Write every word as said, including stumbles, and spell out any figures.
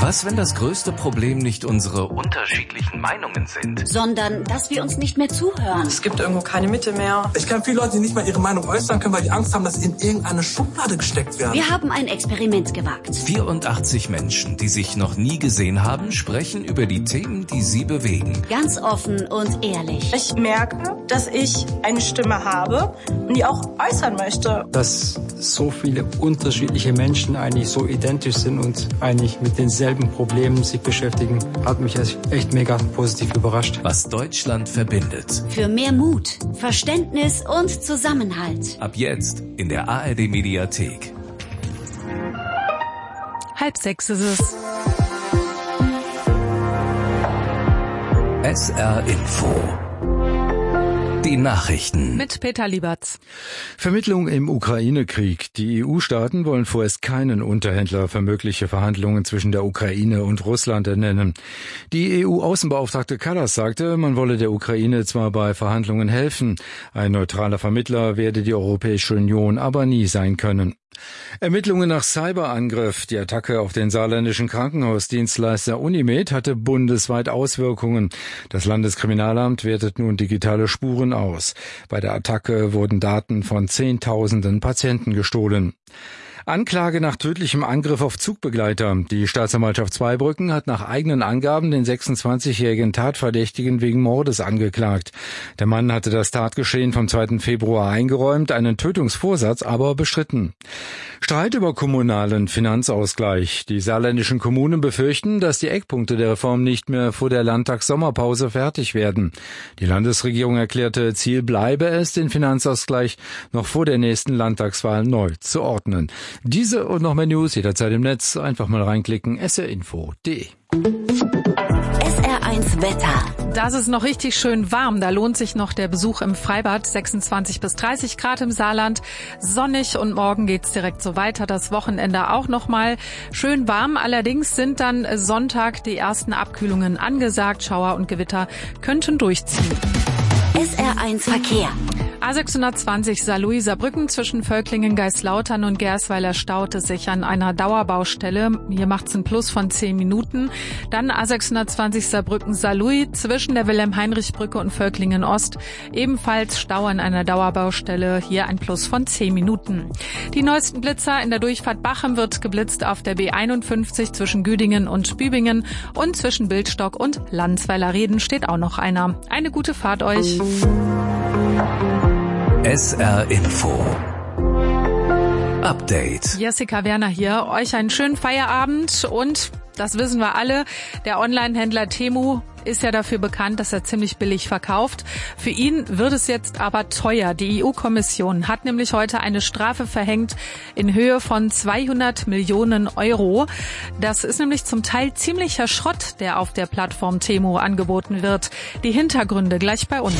Was, wenn das größte Problem nicht unsere unterschiedlichen Meinungen sind, sondern dass wir uns nicht mehr zuhören? Es gibt irgendwo keine Mitte mehr. Ich kenne viele Leute, die nicht mal ihre Meinung äußern können, weil die Angst haben, dass sie in irgendeine Schublade gesteckt werden. Wir haben ein Experiment gewagt. vierundachtzig Menschen, die sich noch nie gesehen haben, sprechen über die Themen, die sie bewegen. Ganz offen und ehrlich. Ich merke, dass ich eine Stimme habe und die auch äußern möchte. Dass so viele unterschiedliche Menschen eigentlich so identisch sind und eigentlich mit denselben Problemen sich beschäftigen, hat mich echt mega positiv überrascht. Was Deutschland verbindet. Für mehr Mut, Verständnis und Zusammenhalt. Ab jetzt in der A R D Mediathek. Halb sechs ist es. S R Info. Die Nachrichten. Mit Peter Liebertz. Vermittlung im Ukraine-Krieg. Die E U-Staaten wollen vorerst keinen Unterhändler für mögliche Verhandlungen zwischen der Ukraine und Russland ernennen. Die E U-Außenbeauftragte Kallas sagte, man wolle der Ukraine zwar bei Verhandlungen helfen, ein neutraler Vermittler werde die Europäische Union aber nie sein können. Ermittlungen nach Cyberangriff. Die Attacke auf den saarländischen Krankenhausdienstleister Unimed hatte bundesweit Auswirkungen. Das Landeskriminalamt wertet nun digitale Spuren aus. Bei der Attacke wurden Daten von Zehntausenden Patienten gestohlen. Anklage nach tödlichem Angriff auf Zugbegleiter. Die Staatsanwaltschaft Zweibrücken hat nach eigenen Angaben den sechsundzwanzigjährigen Tatverdächtigen wegen Mordes angeklagt. Der Mann hatte das Tatgeschehen vom zweiten Februar eingeräumt, einen Tötungsvorsatz aber bestritten. Streit über kommunalen Finanzausgleich. Die saarländischen Kommunen befürchten, dass die Eckpunkte der Reform nicht mehr vor der Landtagssommerpause fertig werden. Die Landesregierung erklärte, Ziel bleibe es, den Finanzausgleich noch vor der nächsten Landtagswahl neu zu ordnen. Diese und noch mehr News jederzeit im Netz. Einfach mal reinklicken. S R info punkt de. S R eins Wetter. Das ist noch richtig schön warm. Da lohnt sich noch der Besuch im Freibad. sechsundzwanzig bis dreißig Grad im Saarland. Sonnig und morgen geht's direkt so weiter. Das Wochenende auch noch mal schön warm. Allerdings sind dann Sonntag die ersten Abkühlungen angesagt. Schauer und Gewitter könnten durchziehen. S R eins Verkehr. A sechshundertzwanzig Saarlouis Saarbrücken zwischen Völklingen, Geislautern und Gersweiler staute sich an einer Dauerbaustelle. Hier macht's ein Plus von zehn Minuten. Dann A sechshundertzwanzig Saarbrücken Saarlouis zwischen der Wilhelm-Heinrich-Brücke und Völklingen Ost. Ebenfalls Stau an einer Dauerbbaustelle. Hier ein Plus von zehn Minuten. Die neuesten Blitzer in der Durchfahrt Bachem wird geblitzt auf der B einundfünfzig zwischen Güdingen und Bübingen und zwischen Bildstock und Landsweiler Reden steht auch noch einer. Eine gute Fahrt euch. S R Info. Update. Jessica Werner hier. Euch einen schönen Feierabend und, das wissen wir alle, der Onlinehändler Temu ist ja dafür bekannt, dass er ziemlich billig verkauft. Für ihn wird es jetzt aber teuer. Die E U-Kommission hat nämlich heute eine Strafe verhängt in Höhe von zweihundert Millionen Euro. Das ist nämlich zum Teil ziemlicher Schrott, der auf der Plattform Temu angeboten wird. Die Hintergründe gleich bei uns.